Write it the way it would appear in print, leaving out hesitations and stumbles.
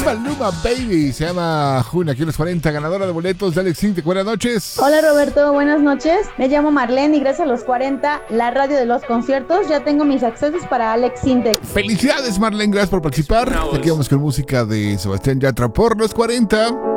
Maluma Baby, se llama Juna, aquí en los 40, ganadora de boletos de Alex Intec. Buenas noches. Hola Roberto, buenas noches. Me llamo Marlene y gracias a los 40, la radio de los conciertos, ya tengo mis accesos para Alex Intec. Felicidades Marlene, gracias por participar. Aquí vamos con música de Sebastián Yatra por los 40.